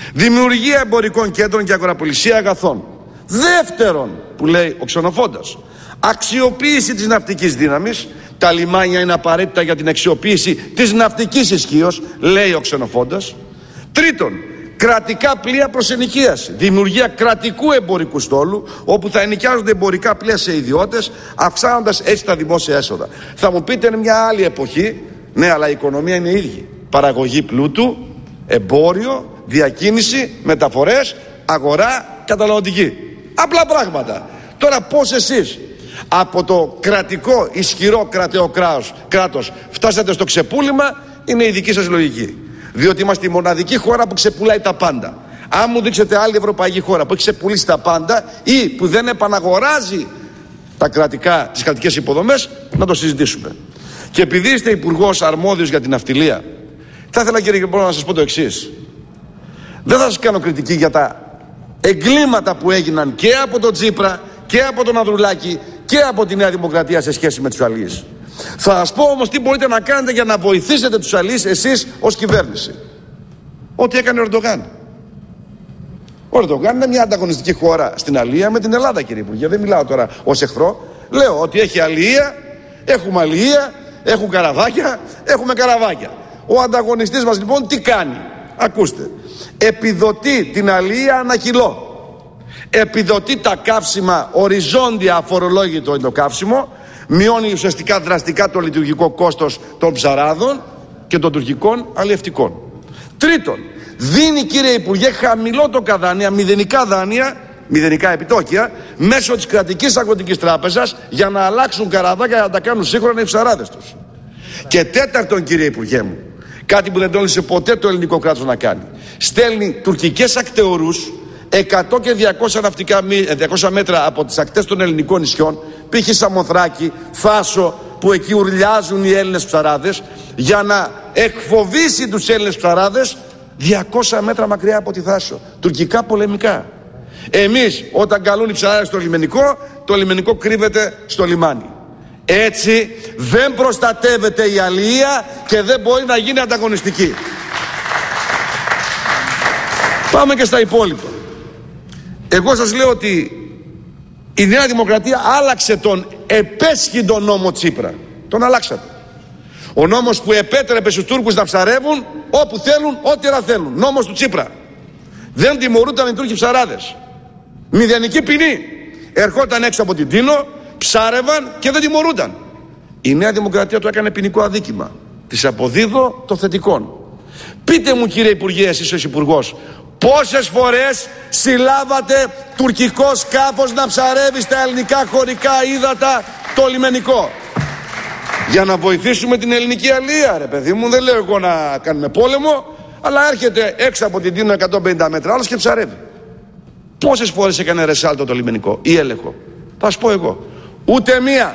Δημιουργία εμπορικών κέντρων και αγοραπολισία αγαθών. Δεύτερον, που λέει ο Ξενοφόντας, αξιοποίηση της ναυτικής δύναμης. Τα λιμάνια είναι απαραίτητα για την αξιοποίηση της ναυτικής ισχύως, λέει ο Ξενοφόντας. Τρίτον, κρατικά πλοία προς ενοικίαση. Δημιουργία κρατικού εμπορικού στόλου, όπου θα ενοικιάζονται εμπορικά πλοία σε ιδιώτες, αυξάνοντας έτσι τα δημόσια έσοδα. Θα μου πείτε, είναι μια άλλη εποχή. Ναι, αλλά η οικονομία είναι ίδια. Παραγωγή πλούτου, εμπόριο, διακίνηση, μεταφορές, αγορά, καταναλωτική. Απλά πράγματα. Τώρα πώς εσείς από το κρατικό, ισχυρό κρατέο κράτος φτάσατε στο ξεπούλημα, είναι η δική σας λογική. Διότι είμαστε η μοναδική χώρα που ξεπουλάει τα πάντα. Αν μου δείξετε άλλη ευρωπαϊκή χώρα που έχει ξεπουλήσει τα πάντα ή που δεν επαναγοράζει τις κρατικές υποδομές, να το συζητήσουμε. Και επειδή είστε υπουργός αρμόδιος για την ναυτιλία, θα ήθελα, κύριε Υπουργό, να σας πω το εξής. Δεν θα σας κάνω κριτική για τα εγκλήματα που έγιναν και από τον Τσίπρα και από τον Ανδρουλάκη και από τη Νέα Δημοκρατία σε σχέση με τους αλείς. Θα σας πω όμως τι μπορείτε να κάνετε για να βοηθήσετε τους αλείς εσείς ως κυβέρνηση. Ό,τι έκανε ο Ερντογάν. Ο Ερντογάν είναι μια ανταγωνιστική χώρα στην αλία με την Ελλάδα, κύριε Υπουργέ. Δεν μιλάω τώρα ως εχθρό. Λέω ότι έχει αλία, έχουμε αλία, έχουν καραβάκια, έχουμε καραβάκια. Ο ανταγωνιστής μας λοιπόν τι κάνει? Ακούστε. Επιδοτεί την αλία ανά κιλό. Επιδοτεί τα καύσιμα οριζόντια, αφορολόγητο είναι το καύσιμο. Μειώνει ουσιαστικά δραστικά το λειτουργικό κόστος των ψαράδων και των τουρκικών αλλιευτικών. Τρίτον, δίνει, κύριε Υπουργέ, χαμηλότοκα δάνεια, μηδενικά δάνεια, μηδενικά επιτόκια, μέσω της κρατικής αγροτικής τράπεζας για να αλλάξουν καραβάκια και να τα κάνουν σύγχρονα οι ψαράδες τους. Και τέταρτον, κύριε Υπουργέ μου, κάτι που δεν τόλμησε ποτέ το ελληνικό κράτος να κάνει, στέλνει τουρκικές ακτεωρούς 100 και 200 μέτρα από τις ακτές των ελληνικών νησιών, π.χ. Σαμοθράκη, Φάσο, που εκεί ουρλιάζουν οι Έλληνες ψαράδες, για να εκφοβήσει τους Έλληνες ψαράδες 200 μέτρα μακριά από τη Θάσο. Τουρκικά πολεμικά. Εμείς όταν καλούν οι ψαράδες στο λιμενικό, το λιμενικό κρύβεται στο λιμάνι. Έτσι δεν προστατεύεται η αλληλεία και δεν μπορεί να γίνει ανταγωνιστική. Πάμε και στα υπόλοιπα. Εγώ σας λέω ότι η Νέα Δημοκρατία άλλαξε τον επέσχυντο νόμο Τσίπρα. Τον αλλάξατε. Ο νόμος που επέτρεπε στους Τούρκους να ψαρεύουν όπου θέλουν, ό,τι ώρα θέλουν. Νόμος του Τσίπρα. Δεν τιμωρούνταν οι Τούρκοι ψαράδες. Μηδενική ποινή. Ερχόταν έξω από την Τίνο, ψάρευαν και δεν τιμωρούνταν. Η Νέα Δημοκρατία το έκανε ποινικό αδίκημα. Της αποδίδω το θετικόν. Πείτε μου, κύριε Υπουργέ, εσείς ως Υπουργός, πόσες φορές συλλάβατε τουρκικό σκάφος να ψαρεύει στα ελληνικά χωρικά ύδατα το λιμενικό? Για να βοηθήσουμε την ελληνική αλία, ρε παιδί μου. Δεν λέω εγώ να κάνουμε πόλεμο, αλλά έρχεται έξω από την Τίνο 150 μέτρα άλλος και ψαρεύει. Πόσες φορές έκανε ρεσάλτο το λιμενικό ή έλεγχο? Θα σας πω εγώ. Ούτε μία.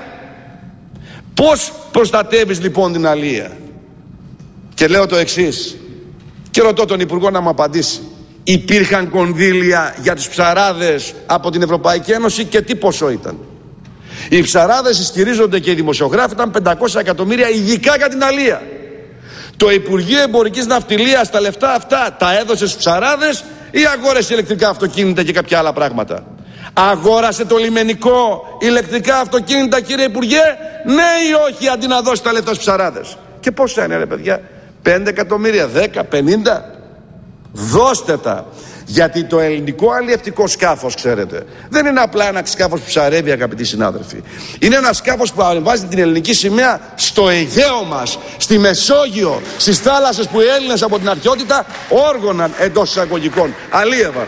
Πώς προστατεύεις λοιπόν την αλία? Και λέω το εξής, και ρωτώ τον Υπουργό να μου απαντήσει. Υπήρχαν κονδύλια για τους ψαράδες από την Ευρωπαϊκή Ένωση και τι ποσό ήταν? Οι ψαράδες ισχυρίζονται και οι δημοσιογράφοι ήταν 500 εκατομμύρια ειδικά για την αλία. Το Υπουργείο Εμπορικής Ναυτιλίας τα λεφτά αυτά τα έδωσε στους ψαράδες ή αγόρασε ηλεκτρικά αυτοκίνητα και κάποια άλλα πράγματα? Αγόρασε το λιμενικό ηλεκτρικά αυτοκίνητα, κύριε Υπουργέ? Ναι ή όχι, αντί να δώσει τα λεφτά στους ψαράδες? Και πόσα είναι, ρε παιδιά? 5 εκατομμύρια, 10, 50? Δώστε τα. Γιατί το ελληνικό αλλιευτικό σκάφος, ξέρετε, δεν είναι απλά ένα σκάφος που ψαρεύει, αγαπητοί συνάδελφοι. Είναι ένα σκάφος που ανεβάζει την ελληνική σημαία στο Αιγαίο μας, στη Μεσόγειο, στις θάλασσες που οι Έλληνες από την αρχαιότητα όργωναν εντός εισαγωγικών, αλίευαν.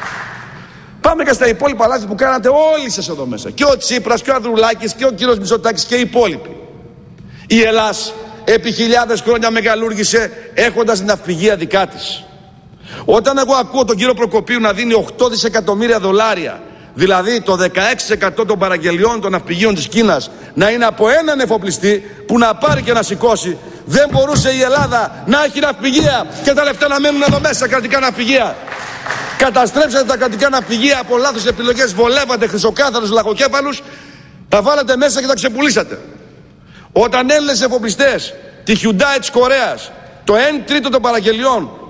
Πάμε και στα υπόλοιπα λάθη που κάνατε όλοι σας εδώ μέσα. Και ο Τσίπρας και ο Ανδρουλάκης και ο κύριος Μητσοτάκης και οι υπόλοιποι. Η Ελλάς επί χιλιάδες χρόνια μεγαλούργησε έχοντας την ναυπηγεία δικά της. Όταν εγώ ακούω τον κύριο Προκοπίου να δίνει 8 δισεκατομμύρια δολάρια, δηλαδή το 16% των παραγγελιών των ναυπηγείων της Κίνας, να είναι από έναν εφοπλιστή που να πάρει και να σηκώσει, δεν μπορούσε η Ελλάδα να έχει ναυπηγεία και τα λεφτά να μένουν εδώ μέσα, κρατικά ναυπηγεία? Καταστρέψατε τα κρατικά ναυπηγεία από λάθος επιλογές, βολεύατε χρυσοκάθαρους λαγοκέφαλους, τα βάλατε μέσα και τα ξεπουλήσατε. Όταν Έλληνες εφοπλιστές, τη Hyundai της Κορέας, το 1/3 των παραγγελιών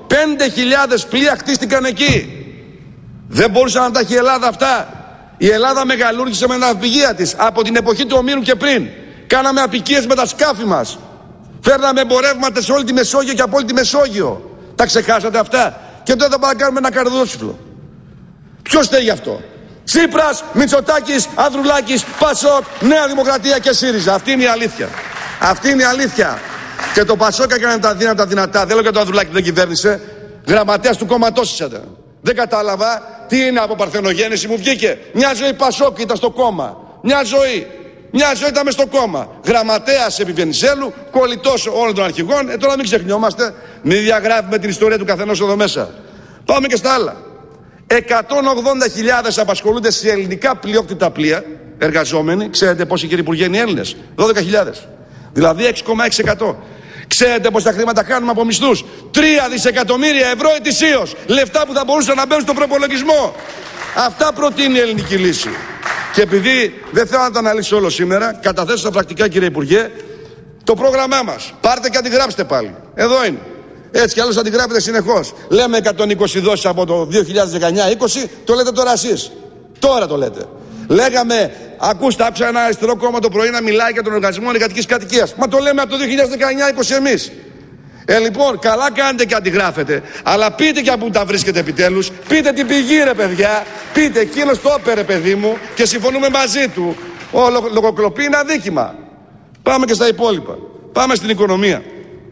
5.000 πλοία χτίστηκαν εκεί. Δεν μπορούσε να τα έχει η Ελλάδα αυτά. Η Ελλάδα μεγαλούργησε με ναυπηγεία της από την εποχή του Ομήρου και πριν. Κάναμε απικίες με τα σκάφη μας. Φέρναμε εμπορεύματα σε όλη τη Μεσόγειο και από όλη τη Μεσόγειο. Τα ξεχάσατε αυτά? Και τώρα θα πάμε να κάνουμε ένα καρδόσυφλο. Ποιος θέλει γι' αυτό? Τσίπρας, Μητσοτάκης, Ανδρουλάκης, Πασόκ, Νέα Δημοκρατία και ΣΥΡΙΖΑ. Αυτή είναι η αλήθεια. Αυτή είναι η αλήθεια. Και το Πασόκ έκανε τα δύνατα δυνατά. Δεν λέω και το Ανδρουλάκη που δεν κυβέρνησε. Γραμματέας του κόμματός ήταν. Δεν κατάλαβα τι είναι από παρθενογέννηση. Μου βγήκε. Μια ζωή Πασόκ ήταν στο κόμμα. Μια ζωή. Μια ζωή ήταν μες στο κόμμα. Γραμματέας επί Βενιζέλου, κολλητός όλων των αρχηγών. Τώρα μην ξεχνιόμαστε. Μην διαγράφουμε την ιστορία του καθενός εδώ μέσα. Πάμε και στα άλλα. 180.000 απασχολούνται σε ελληνικά πλειόκτητα πλοία, εργαζόμενοι. Ξέρετε πόσοι, κύριε Υπουργέ, είναι οι Έλληνες? 12.000. Δηλαδή 6,6%. Ξέρετε πόσα χρήματα κάνουμε από μισθούς? 3 δισεκατομμύρια ευρώ ετησίως. Λεφτά που θα μπορούσαν να μπαίνουν στον προπολογισμό. Αυτά προτείνει η ελληνική λύση. Και επειδή δεν θέλω να το αναλύσω όλο σήμερα, καταθέσω στα πρακτικά, κύριε Υπουργέ, το πρόγραμμά μας. Πάρτε και αντιγράψτε πάλι. Εδώ είναι. Έτσι κι άλλως αντιγράφετε συνεχώς. Λέμε 120 δόσεις από το 2019-20, το λέτε τώρα εσείς. Τώρα το λέτε. Λέγαμε, ακούστε, άκουσα ένα αριστερό κόμμα το πρωί να μιλάει για τον οργανισμό εργατικής κατοικίας. Μα το λέμε από το 2019-20 εμείς. Λοιπόν, καλά κάνετε και αντιγράφετε. Αλλά πείτε και από πού τα βρίσκετε επιτέλους. Πείτε την πηγή, ρε παιδιά. Πείτε, εκείνος το έπαιρε, παιδί μου, και συμφωνούμε μαζί του. Λογοκλοπή είναι αδίκημα. Πάμε και στα υπόλοιπα. Πάμε στην οικονομία.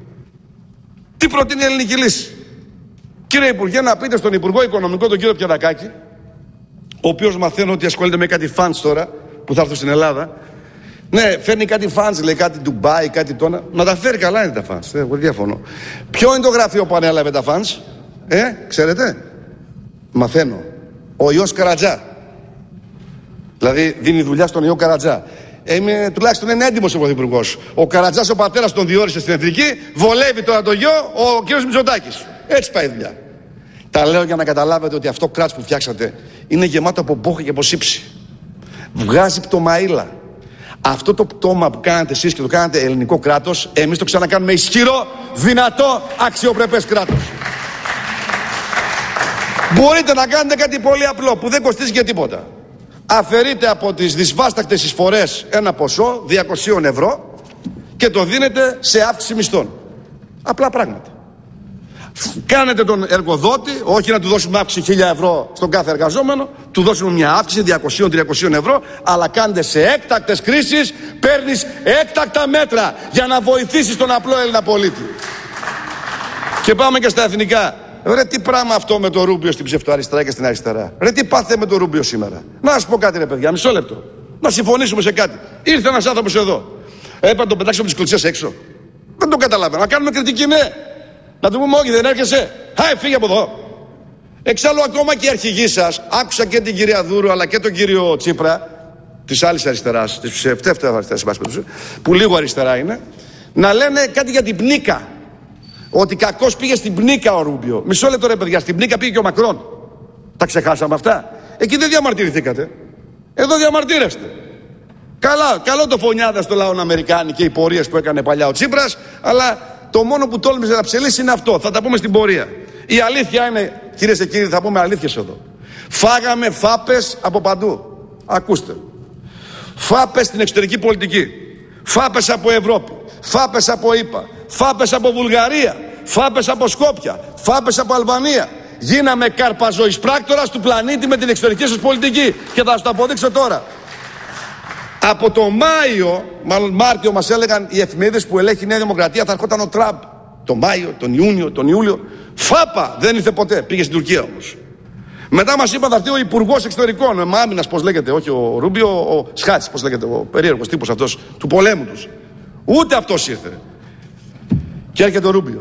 Τι προτείνει η ελληνική λύση? Κύριε Υπουργέ, να πείτε στον Υπουργό Οικονομικό, τον κύριο Πιερακάκη, ο οποίος μαθαίνω ότι ασχολείται με κάτι funds τώρα που θα έρθουν στην Ελλάδα. Ναι, φέρνει κάτι funds, λέει κάτι Ντουμπάι, κάτι τόνα. Να τα φέρει, καλά είναι τα funds. Εγώ διαφωνώ. Ποιο είναι το γραφείο που ανέλαβε τα funds? Ξέρετε? Μαθαίνω. Ο Ιώς Καρατζά. Δηλαδή δίνει δουλειά στον Ιώ Καρατζά. Τουλάχιστον είναι έντιμος ο πρωθυπουργός. Ο Καρατζάς, ο πατέρας, τον διόρισε στην εθνική. Βολεύει τώρα το γιο ο κύριος Μητσοτάκης. Έτσι πάει η δουλειά. Τα λέω για να καταλάβετε ότι αυτό κράτος που φτιάξατε είναι γεμάτο από μπόχα και από σύψη. Βγάζει πτωμαΐλα. Αυτό το πτώμα που κάνατε εσείς και το κάνατε ελληνικό κράτος, εμείς το ξανακάνουμε ισχυρό, δυνατό, αξιοπρεπές κράτος. Μπορείτε να κάνετε κάτι πολύ απλό που δεν κοστίζει και τίποτα. Αφαιρείτε από τις δυσβάστακτες εισφορές ένα ποσό 200 ευρώ και το δίνετε σε αύξηση μισθών. Απλά πράγματα. Κάνετε τον εργοδότη, όχι να του δώσουμε αύξηση 1.000 ευρώ στον κάθε εργαζόμενο, του δώσουμε μια αύξηση 200-300 ευρώ, αλλά κάντε σε έκτακτες κρίσεις, παίρνεις έκτακτα μέτρα για να βοηθήσεις τον απλό Έλληνα πολίτη. Και πάμε και στα εθνικά. Ρε, τι πράγμα αυτό με το Ρούμπιο στην ψευτοαριστερά και στην αριστερά? Ρε, τι πάθε με το Ρούμπιο σήμερα? Να σας πω κάτι, ρε παιδιά, μισό λεπτό. Να συμφωνήσουμε σε κάτι. Ήρθε ένας άνθρωπος εδώ. Έπρεπε να τον πετάξουμε τις κλωτσιές έξω. Δεν το καταλαβαίνω. Να κάνουμε κριτική, ναι. Να του πούμε, όχι, δεν έρχεσαι. Φύγε από εδώ. Εξάλλου, ακόμα και οι αρχηγοί σας, άκουσα και την κυρία Δούρου αλλά και τον κύριο Τσίπρα, της άλλης αριστεράς, της ψευτεύτερης αριστεράς, που λίγο αριστερά είναι, να λένε κάτι για την Πνίκα. Ότι κακώς πήγε στην Πνίκα ο Ρούμπιο. Μισό λεπτό, ρε παιδιά, στην Πνίκα πήγε και ο Μακρόν. Τα ξεχάσαμε αυτά? Εκεί δεν διαμαρτυρηθήκατε. Εδώ διαμαρτύρεστε. Καλά, καλό το φωνιάδα στο λαό Αμερικάνοι και οι πορείες που έκανε παλιά ο Τσίπρας, αλλά το μόνο που τόλμησε να ψελίσει είναι αυτό. Θα τα πούμε στην πορεία. Η αλήθεια είναι, κυρίες και κύριοι, θα πούμε αλήθειες εδώ. Φάγαμε φάπες από παντού. Ακούστε. Φάπες στην εξωτερική πολιτική. Φάπες από Ευρώπη. Φάπες από ΗΠΑ. Φάπες από Βουλγαρία. Φάπες από Σκόπια. Φάπες από Αλβανία. Γίναμε καρπαζοής πράκτορας του πλανήτη με την εξωτερική σας πολιτική. Και θα σας το αποδείξω τώρα. Από το Μάιο, μάλλον Μάρτιο, μας έλεγαν οι εφημερίδες που ελέγχει η Νέα Δημοκρατία θα ερχόταν ο Τραμπ. Τον Μάιο, τον Ιούνιο, τον Ιούλιο. Φάπα! Δεν ήρθε ποτέ. Πήγε στην Τουρκία όμως. Μετά μας είπαν θα έρθει ο Υπουργός Εξωτερικών. Άμυνας, πώς λέγεται, όχι ο Ρούμπιο, ο Σχάτς, πώς λέγεται, ο περίεργος τύπος αυτός του πολέμου τους. Ούτε αυτός ήρθε. Και έρχεται ο Ρούμπιο.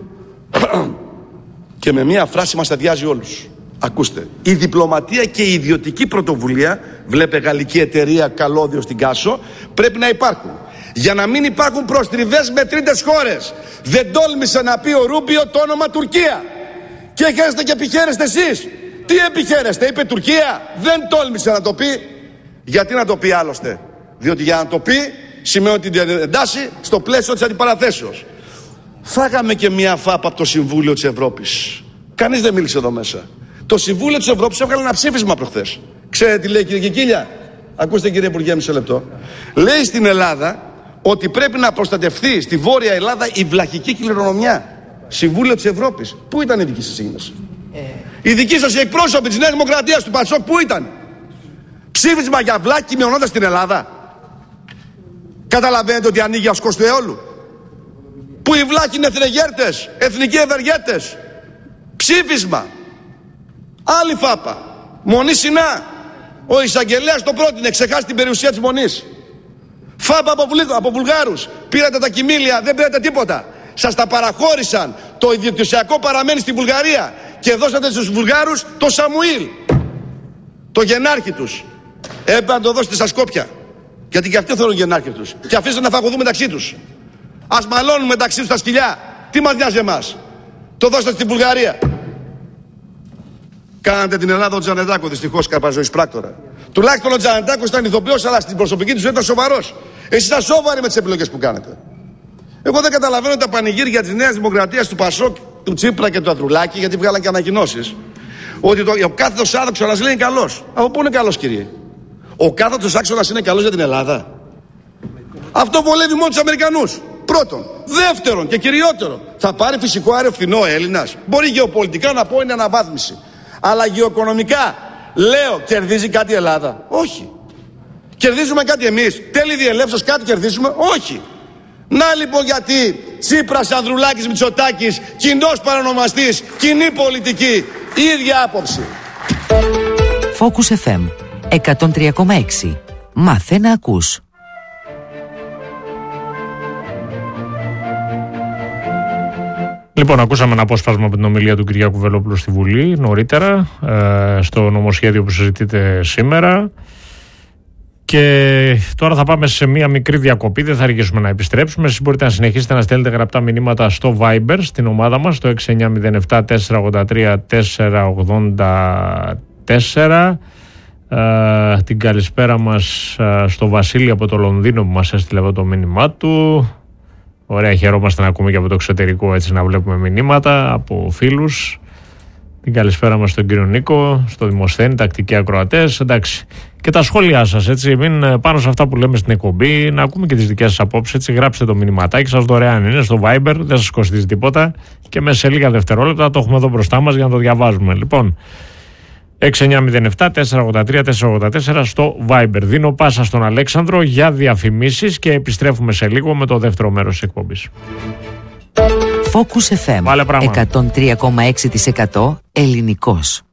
Και με μία φράση μας αδειάζει όλους. Ακούστε. Η διπλωματία και η ιδιωτική πρωτοβουλία, βλέπε γαλλική εταιρεία καλώδιο στην Κάσο, πρέπει να υπάρχουν. Για να μην υπάρχουν προστριβές με τρίτες χώρες. Δεν τόλμησε να πει ο Ρούμπιο το όνομα Τουρκία. Και χαίρεστε και επιχαίρεστε εσείς. Τι επιχαίρεστε, είπε Τουρκία? Δεν τόλμησε να το πει. Γιατί να το πει άλλωστε? Διότι για να το πει σημαίνει ότι την εντάσσει στο πλαίσιο της αντιπαραθέσεως. Φάγαμε και μια φάπα από το Συμβούλιο της Ευρώπης. Κανείς δεν μίλησε εδώ μέσα. Το Συμβούλιο της Ευρώπης έβγαλε ένα ψήφισμα προχθές. Ξέρετε τι λέει, κύριε Κικίλια? Ακούστε, κύριε Υπουργέ, μισό λεπτό. Λέει στην Ελλάδα ότι πρέπει να προστατευτεί στη Βόρεια Ελλάδα η βλαχική κληρονομιά. Συμβούλιο της Ευρώπης. Πού ήταν η δική σας σύγνωση? Οι δικοί σας οι εκπρόσωποι της Νέας Δημοκρατίας, του Πασόκ, πού ήταν? Ψήφισμα για βλάχικη μειονότητα στην Ελλάδα. Καταλαβαίνετε ότι ανοίγει ασκός του αιώλου? Που οι βλάχοι είναι εθνεγέρτες, εθνικοί ευεργέτες. Ψήφισμα. Άλλη φάπα. Μονή Σινά. Ο εισαγγελέας το πρότεινε, ξεχάσει την περιουσία της Μονής. Φάπα από Βουλγάρους. Πήρατε τα κοιμήλια, δεν πήρατε τίποτα. Σας τα παραχώρησαν. Το ιδιοκτησιακό παραμένει στη Βουλγαρία. Και δώσατε στους Βουλγάρους το Σαμουήλ, το γενάρχη τους. Έπρεπε να το δώσετε στα Σκόπια. Γιατί και αυτοί θέλουν γενάρχη τους. Και αφήστε να φαγωθούν μεταξύ τους. Ας μαλώνουν μεταξύ τους τα σκυλιά. Τι μας νοιάζει εμάς? Το δώσετε στη Βουλγαρία. Κάνατε την Ελλάδα ο Τζανετάκο, δυστυχώς, καρπαζοής πράκτορα. Τουλάχιστον ο Τζανετάκος ήταν ηθοποιός, αλλά στην προσωπική του ζωή ήταν σοβαρός. Εσείς ήταν σοβαροί με τις επιλογές που κάνετε. Εγώ δεν καταλαβαίνω τα πανηγύρια της Νέας Δημοκρατίας, του Πασόκ, του Τσίπρα και του Ανδρουλάκη, γιατί βγάλαν και ανακοινώσεις. Ότι ο κάθετος άξονας λέει είναι καλός. Από πού είναι καλός, κύριε? Ο κάθετος άξονας είναι καλός για την Ελλάδα? Αυτό βολεύει μόνο τους Αμερικανούς. Πρώτον. Δεύτερον και κυριότερο, θα πάρει φυσικό αέριο φθηνό ο Έλληνας? Μπορεί γεωπολιτικά να πω είναι αναβάθμιση. Αλλά γεωοικονομικά, λέω, κερδίζει κάτι η Ελλάδα? Όχι. Κερδίζουμε κάτι εμείς? Τέλη διελεύσεως κάτι κερδίζουμε? Όχι. Να λοιπόν γιατί Τσίπρας, Ανδρουλάκης, Μητσοτάκης, κοινός παρονομαστής, κοινή πολιτική, ίδια άποψη. Focus FM 103,6. Μάθε να ακούς. Λοιπόν, ακούσαμε ένα απόσπασμα από την ομιλία του Κυριάκου Βελόπουλου στη Βουλή νωρίτερα, στο νομοσχέδιο που συζητείται σήμερα. Και τώρα θα πάμε σε μία μικρή διακοπή, δεν θα αργήσουμε να επιστρέψουμε. Εσείς μπορείτε να συνεχίσετε να στέλνετε γραπτά μηνύματα στο Viber, στην ομάδα μας, στο 6907 483 484. Την καλησπέρα μας στο Βασίλη από το Λονδίνο που μας έστειλε εδώ το μήνυμά του. Ωραία, χαιρόμαστε να ακούμε και από το εξωτερικό, έτσι να βλέπουμε μηνύματα από φίλους. Την καλησπέρα μας στον κύριο Νίκο, στο Δημοσθένη, τακτικοί ακροατές. Εντάξει, και τα σχόλιά σας, έτσι. Μην πάνω σε αυτά που λέμε στην εκπομπή, να ακούμε και τις δικές σας απόψεις. Έτσι, γράψτε το μηνυματάκι σας, δωρεάν είναι στο Viber, δεν σας κοστίζει τίποτα. Και μέσα σε λίγα δευτερόλεπτα το έχουμε εδώ μπροστά μας για να το διαβάζουμε. Λοιπόν, 6907 483 484 στο Viber. Δίνω πάσα στον Αλέξανδρο για διαφημίσεις και επιστρέφουμε σε λίγο με το δεύτερο μέρος της εκπομπής. Focus FM 103,6% ελληνικός.